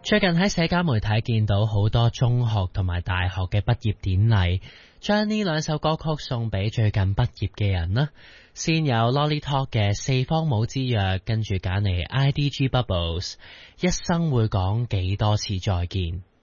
最近喺社交媒體見到好多中學同埋大學嘅畢業典禮，將呢兩首歌曲送俾最近畢業嘅人啦。先有 Lolly Talk 嘅四方帽之約，跟住揀嚟 IDG Bubbles， 一生會講幾多次再見。